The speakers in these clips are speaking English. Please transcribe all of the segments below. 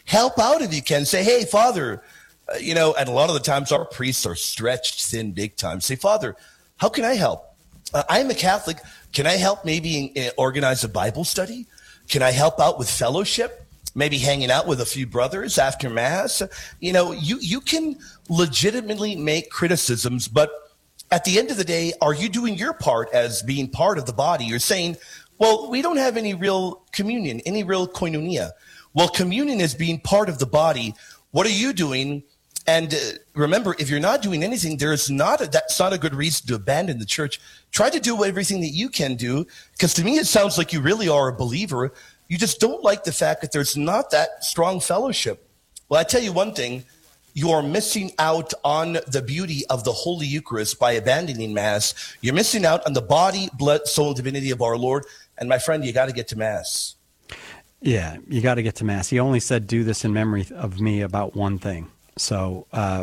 help out if you can. Say, hey, Father, and a lot of the times our priests are stretched thin big time. Say, Father, how can I help? I'm a Catholic. Can I help maybe organize a Bible study? Can I help out with fellowship? Maybe hanging out with a few brothers after Mass? You can legitimately make criticisms, but at the end of the day, are you doing your part as being part of the body? You're saying, well, we don't have any real communion, any real koinonia. Well, communion is being part of the body. What are you doing? And remember, if you're not doing anything, that's not a good reason to abandon the church. Try to do everything that you can do, because to me, it sounds like you really are a believer. You just don't like the fact that there's not that strong fellowship. Well, I tell you one thing, you are missing out on the beauty of the Holy Eucharist by abandoning Mass. You're missing out on the body, blood, soul, and divinity of our Lord. And my friend, you got to get to Mass. Yeah, you got to get to Mass. He only said, do this in memory of me about one thing. So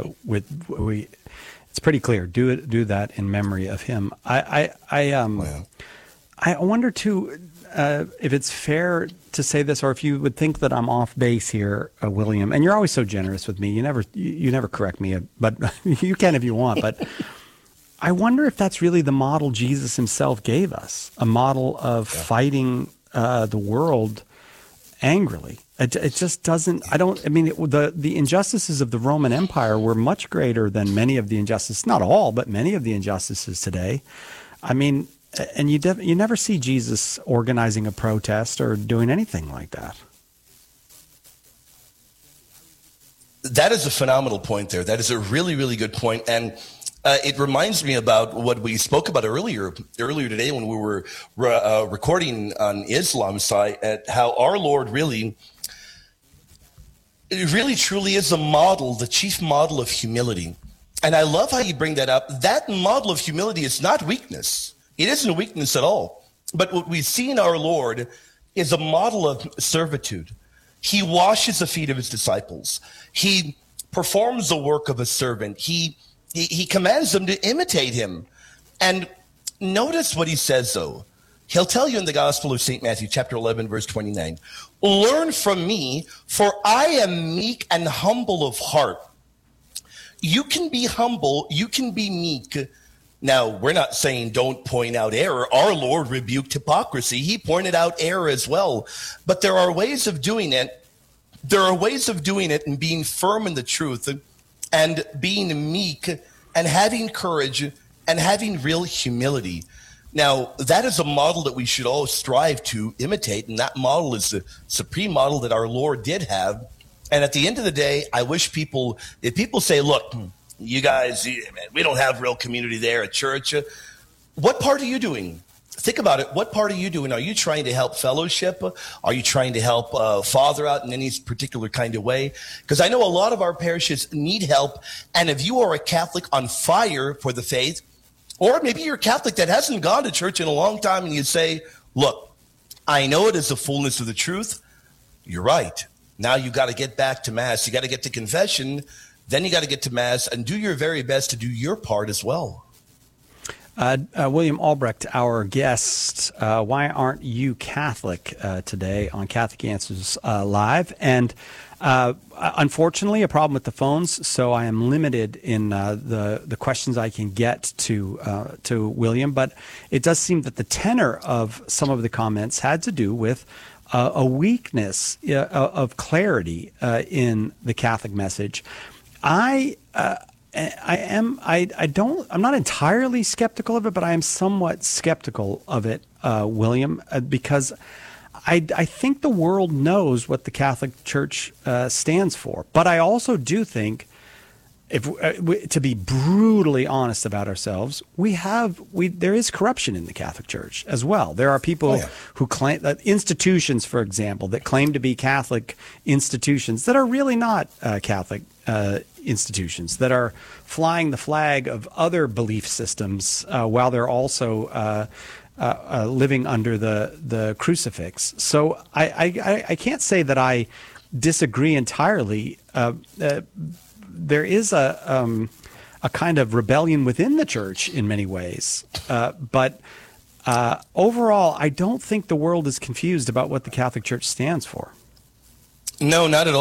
it's pretty clear. Do that in memory of him. I wonder too if it's fair to say this, or if you would think that I'm off base here, William. And you're always so generous with me. You never correct me, but you can if you want. But I wonder if that's really the model Jesus himself gave us, a model of fighting the world angrily. It just doesn't. The injustices of the Roman Empire were much greater than many of the injustices, not all, but many of the injustices today. I mean, and you never see Jesus organizing a protest or doing anything like that. That is a phenomenal point there. That is a really, really good point. And it reminds me about what we spoke about earlier today when we were recording on Islam's side, at how our Lord really truly is a model, the chief model of humility. And I love how you bring that up. That model of humility is not weakness. It isn't a weakness at all. But what we see in our Lord is a model of servitude. He washes the feet of his disciples. He performs the work of a servant. He commands them to imitate him. And notice what he says, though. He'll tell you in the Gospel of St. Matthew, chapter 11, verse 29, learn from me, for I am meek and humble of heart. You can be humble, you can be meek. Now, we're not saying don't point out error. Our Lord rebuked hypocrisy. He pointed out error as well. But there are ways of doing it. There are ways of doing it and being firm in the truth and being meek and having courage and having real humility. Now, that is a model that we should all strive to imitate, and that model is the supreme model that our Lord did have. And at the end of the day, I wish if people say, look, you guys, we don't have real community there at church, what part are you doing? Think about it. What part are you doing? Are you trying to help fellowship? Are you trying to help Father out in any particular kind of way? Because I know a lot of our parishes need help. And if you are a Catholic on fire for the faith, or maybe you're a Catholic that hasn't gone to church in a long time, and you say, look, I know it is the fullness of the truth. You're right. Now you got to get back to Mass. You got to get to confession. Then you got to get to Mass and do your very best to do your part as well. William Albrecht, our guest, why aren't you Catholic today on Catholic Answers Live? And unfortunately, a problem with the phones, so I am limited in the questions I can get to William. But it does seem that the tenor of some of the comments had to do with a weakness of clarity in the Catholic message. I'm not entirely skeptical of it, but I am somewhat skeptical of it, William, because I think the world knows what the Catholic Church stands for. But I also do think, to be brutally honest about ourselves, there is corruption in the Catholic Church as well. There are people who claim that institutions, for example, that claim to be Catholic institutions that are really not Catholic institutions, that are flying the flag of other belief systems while they're also living under the crucifix. So I can't say that I disagree entirely. There is a kind of rebellion within the church in many ways. But overall, I don't think the world is confused about what the Catholic Church stands for. No, not at all.